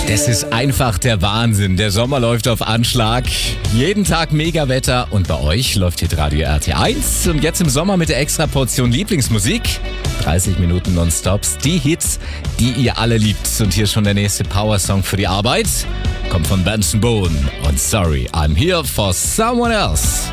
Das ist einfach der Wahnsinn. Der Sommer läuft auf Anschlag. Jeden Tag Mega-Wetter und bei euch läuft hier Radio RT1. Und jetzt im Sommer mit der extra Portion Lieblingsmusik. 30 Minuten Nonstops. Die Hits, die ihr alle liebt. Und hier schon der nächste Power-Song für die Arbeit. Kommt von Benson Boone und Sorry, I'm Here for Someone Else.